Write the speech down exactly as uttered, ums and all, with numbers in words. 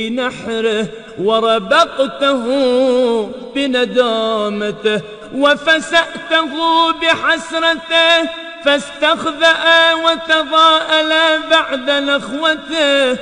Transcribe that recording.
نحره وربقته بندامته وفسأته بحسرته فاستخذأ وتضاءل بعد نخوته.